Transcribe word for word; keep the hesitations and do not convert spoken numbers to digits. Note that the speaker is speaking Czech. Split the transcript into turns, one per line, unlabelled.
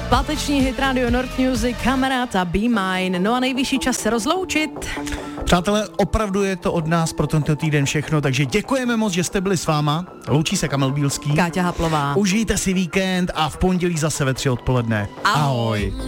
Páteční hit Radio Nord Music, Kamarád a Be Mine. No a nejvyšší čas se rozloučit.
Přátelé, opravdu je to od nás pro tento týden všechno, takže děkujeme moc, že jste byli s váma. Loučí se Kamil Bílský.
Káťa Haplová.
Užijte si víkend a v pondělí zase ve tři odpoledne.
Ahoj.